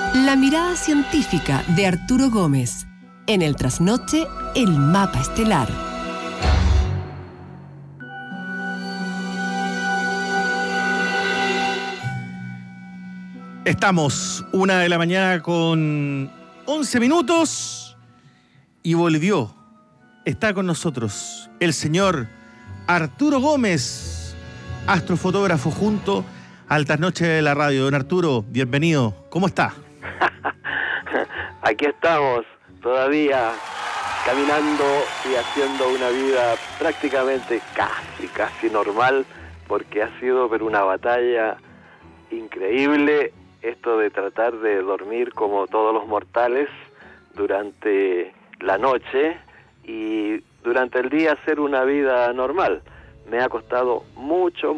La mirada científica de Arturo Gómez. En el trasnoche, el mapa estelar. Estamos 1:00 a.m. con 11 minutos y volvió. Está con nosotros el señor Arturo Gómez, astrofotógrafo junto al Trasnoche de la Radio. Don Arturo, bienvenido. ¿Cómo está? Aquí estamos, todavía caminando y haciendo una vida prácticamente casi normal, porque ha sido pero una batalla increíble esto de tratar de dormir como todos los mortales durante la noche y durante el día hacer una vida normal. Me ha costado mucho,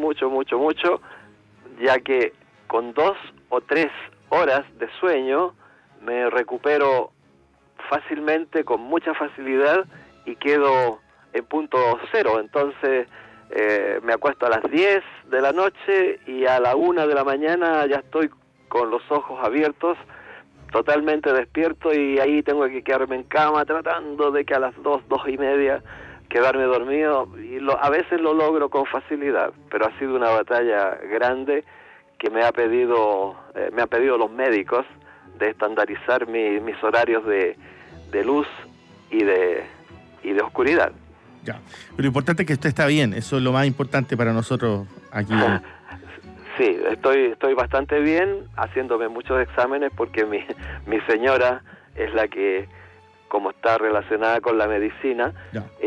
ya que con 2 o 3 horas de sueño me recupero fácilmente, con mucha facilidad, y quedo en punto cero. Entonces me acuesto a las 10 de la noche y a la 1 de la mañana ya estoy con los ojos abiertos, totalmente despierto, y ahí tengo que quedarme en cama tratando de que a las 2:30 quedarme dormido, y a veces lo logro con facilidad, pero ha sido una batalla grande que me ha pedido los médicos de estandarizar mis horarios de luz y de oscuridad. Ya. Pero lo importante es que usted está bien, eso es lo más importante para nosotros aquí. Sí, estoy bastante bien, haciéndome muchos exámenes, porque mi señora es la que, como está relacionada con la medicina,